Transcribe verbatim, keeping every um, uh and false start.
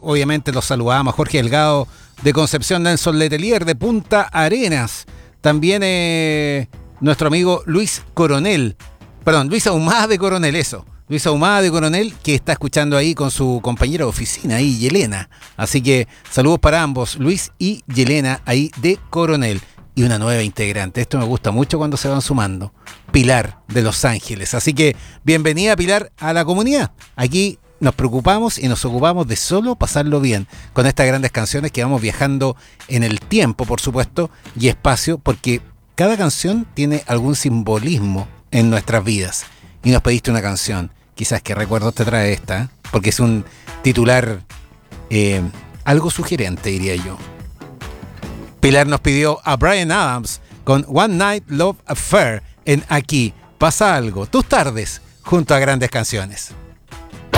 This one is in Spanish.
obviamente los saludamos. Jorge Delgado de Concepción, Nelson Letelier de Punta Arenas. También eh, nuestro amigo Luis Coronel. Perdón, Luis Ahumada de Coronel, eso. Luis Ahumada de Coronel, que está escuchando ahí con su compañera de oficina, ahí, Yelena. Así que saludos para ambos, Luis y Yelena, ahí de Coronel. Y una nueva integrante, esto me gusta mucho cuando se van sumando, Pilar de Los Ángeles. Así que bienvenida, Pilar, a la comunidad. Aquí nos preocupamos y nos ocupamos de solo pasarlo bien con estas grandes canciones que vamos viajando en el tiempo, por supuesto, y espacio, porque cada canción tiene algún simbolismo en nuestras vidas. Y nos pediste una canción. Quizás qué recuerdos te trae esta, ¿eh? Porque es un titular eh, algo sugerente, diría yo. Pilar nos pidió a Bryan Adams con One Night Love Affair en Aquí Pasa Algo. Tus tardes junto a grandes canciones.